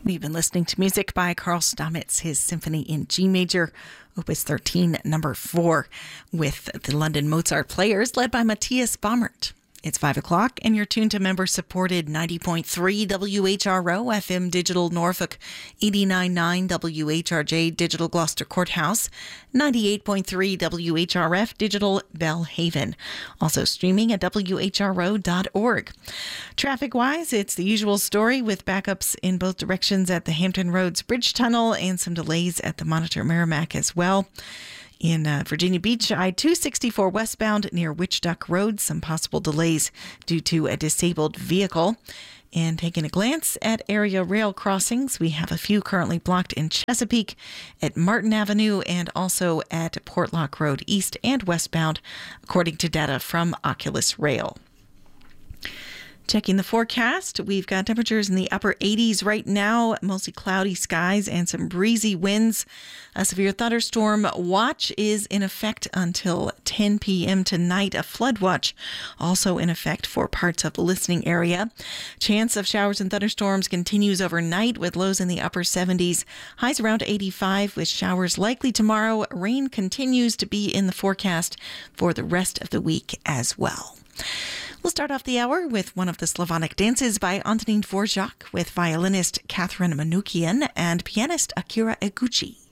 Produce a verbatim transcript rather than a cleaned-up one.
We've been listening to music by Carl Stamitz, his Symphony in G Major, Opus thirteen, number four, with the London Mozart Players, led by Matthias Baumert. It's five o'clock, and you're tuned to member-supported ninety point three W H R O, F M Digital Norfolk, eighty-nine point nine W H R J Digital Gloucester Courthouse, ninety-eight point three W H R F Digital Bellhaven. Also streaming at W H R O dot org. Traffic-wise, it's the usual story with backups in both directions at the Hampton Roads Bridge Tunnel and some delays at the Monitor Merrimack as well. In uh, Virginia Beach, I two sixty-four westbound near Witch Duck Road, some possible delays due to a disabled vehicle. And taking a glance at area rail crossings, we have a few currently blocked in Chesapeake at Martin Avenue and also at Portlock Road east and westbound, according to data from Oculus Rail. Checking the forecast, we've got temperatures in the upper eighties right now, mostly cloudy skies and some breezy winds. A severe thunderstorm watch is in effect until ten p.m. tonight. A flood watch also in effect for parts of the listening area. Chance of showers and thunderstorms continues overnight with lows in the upper seventies. Highs around eighty-five with showers likely tomorrow. Rain continues to be in the forecast for the rest of the week as well. We'll start off the hour with one of the Slavonic dances by Antonín Dvořák with violinist Catherine Manoukian and pianist Akira Eguchi.